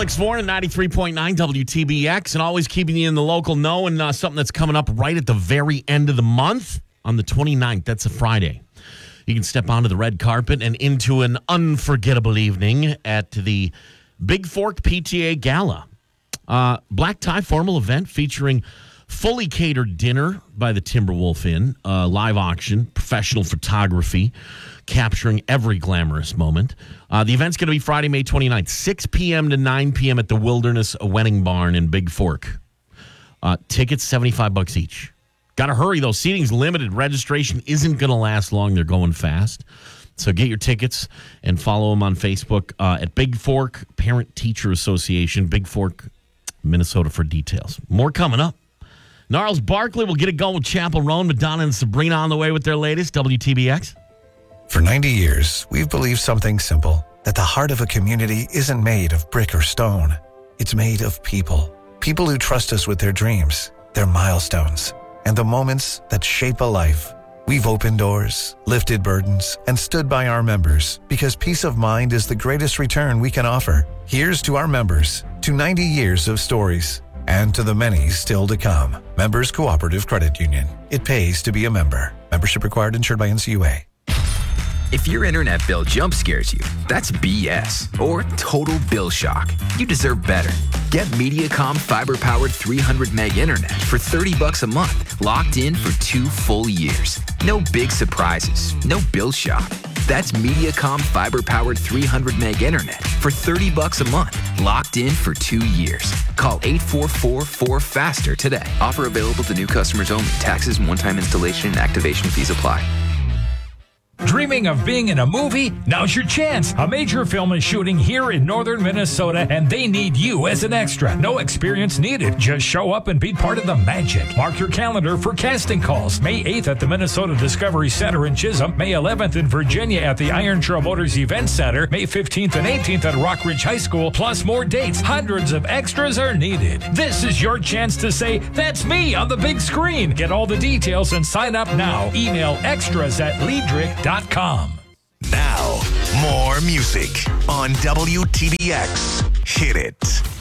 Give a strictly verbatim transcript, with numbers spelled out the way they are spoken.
Alex Vaughan at ninety-three point nine W T B X, and always keeping you in the local know, and uh, something that's coming up right at the very end of the month on the twenty-ninth. That's a Friday. You can step onto the red carpet and into an unforgettable evening at the Big Fork P T A Gala. Uh, black tie formal event featuring fully catered dinner by the Timberwolf Inn, uh, live auction, professional photography, capturing every glamorous moment. Uh, the event's going to be Friday, May twenty-ninth, six p.m. to nine p.m. at the Wilderness Wedding Barn in Big Fork. Uh, tickets, seventy-five bucks each. Got to hurry, though. Seating's limited. Registration isn't going to last long. They're going fast. So get your tickets and follow them on Facebook uh, at Big Fork Parent Teacher Association, Big Fork, Minnesota, for details. More coming up. Gnarls Barkley will get it going with Chapel Roan. Madonna and Sabrina on the way with their latest, W T B X. For ninety years, we've believed something simple, that the heart of a community isn't made of brick or stone. It's made of people. People who trust us with their dreams, their milestones, and the moments that shape a life. We've opened doors, lifted burdens, and stood by our members because peace of mind is the greatest return we can offer. Here's to our members, to ninety years of stories, and to the many still to come. Members Cooperative Credit Union. It pays to be a member. Membership required, insured by N C U A. If your internet bill jump scares you, that's B S or total bill shock. You deserve better. Get Mediacom fiber-powered three hundred meg internet for thirty bucks a month, locked in for two full years. No big surprises, no bill shock. That's Mediacom fiber-powered three hundred meg internet for thirty bucks a month, locked in for two years. Call eight four four, four faster today. Offer available to new customers only. Taxes and one-time installation and activation fees apply. Dreaming of being in a movie? Now's your chance. A major film is shooting here in northern Minnesota, and they need you as an extra. No experience needed. Just show up and be part of the magic. Mark your calendar for casting calls. May eighth at the Minnesota Discovery Center in Chisholm. May eleventh in Virginia at the Iron Trail Motors Event Center. May fifteenth and eighteenth at Rock Ridge High School. Plus more dates. Hundreds of extras are needed. This is your chance to say, that's me on the big screen. Get all the details and sign up now. Email extras at Liedrich dot com. Now, more music on W T B X. Hit it.